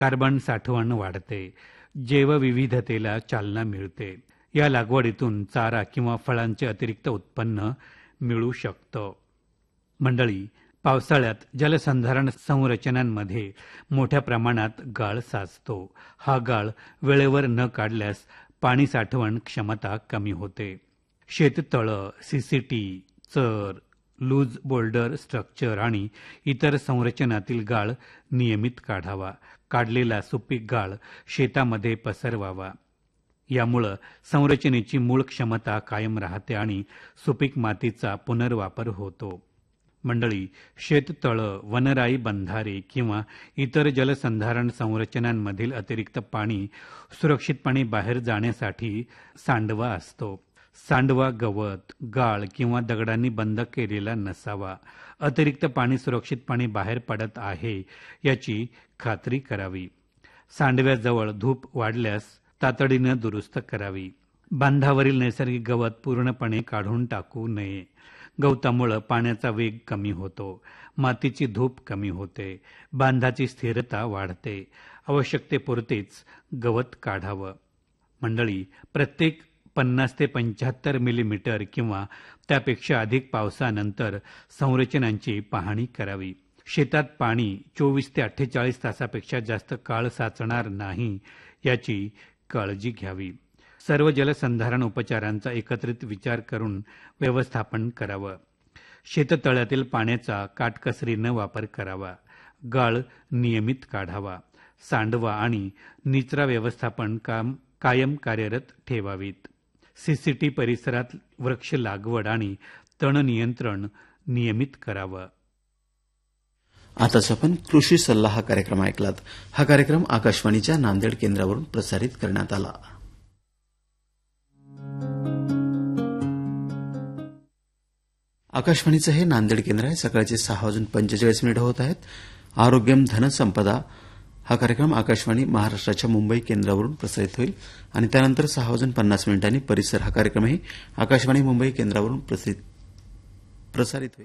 Carbon साठवण वाढते, जैवविविधतेला चालना मिळते. या लागवडीतून चारा किंवा फळांचे अतिरिक्त उत्पन्न मिळू शकतं. मंडळी, पावसाळ्यात जलसंधारण संरचनांमध्ये मोठ्या प्रमाणात गाळ साचतो. हा गाळ वेळेवर न काढल्यास पाणी साठवण क्षमता कमी होते. शेततळं, सीसीटी, चर, लूज बोल्डर स्ट्रक्चर आणि इतर संरचनातील गाळ नियमित काढावा. काढलेला सुपीक गाळ शेतामध्ये पसरवावा. यामुळं संरचनेची मूळ क्षमता कायम राहते आणि सुपीक मातीचा पुनर्वापर होतो. मंडळी, शेततळं, वनराई बंधारे किंवा इतर जलसंधारण संरचनांमधील अतिरिक्त पाणी सुरक्षितपणे बाहेर जाण्यासाठी सांडवा असतो. सांडवा गवत, गाळ किंवा दगडांनी बंद केलेला नसावा. अतिरिक्त पाणी सुरक्षितपणे बाहेर पडत आहे याची खात्री करावी. सांडव्याजवळ धूप वाढल्यास तातडीनं दुरुस्त करावी. बांधावरील नैसर्गिक गवत पूर्णपणे काढून टाकू नये. गवतामुळे पाण्याचा वेग कमी होतो, मातीची धूप कमी होते, बांधाची स्थिरता वाढते. आवश्यकतेपुरतेच गवत काढावं. मंडळी, प्रत्येक 50 ते 75 मिलीमीटर किंवा त्यापेक्षा अधिक पावसानंतर संरचनांची पाहणी करावी. शेतात पाणी 24 ते 48 तासापेक्षा जास्त काळ साचणार नाही याची काळजी घ्यावी. सर्व जलसंधारण उपचारांचा एकत्रित विचार करून व्यवस्थापन करावं. शेततळ्यातील पाण्याचा काटकसरीनं वापर करावा. गाळ नियमित काढावा. सांडवा आणि निचरा व्यवस्थापन कायम कार्यरत ठेवावीत. सीसीटी परिसरात वृक्ष लागवड आणि तण नियंत्रण नियमित करावं. आताच आपण कृषी सल्ला हा कार्यक्रम ऐकलात. हा कार्यक्रम आकाशवाणीच्या नांदेड केंद्रावरून प्रसारित करण्यात आला. आकाशवाणीचं हे नांदेड केंद्र आहे. सकाळचे 6:45 होत आहेत. आरोग्यम धनसंपदा हा कार्यक्रम आकाशवाणी महाराष्ट्राच्या मुंबई केंद्रावरून प्रसारित होईल आणि त्यानंतर 6:50 परिसर हा कार्यक्रमही आकाशवाणी मुंबई केंद्रावरून प्रसारित होईल.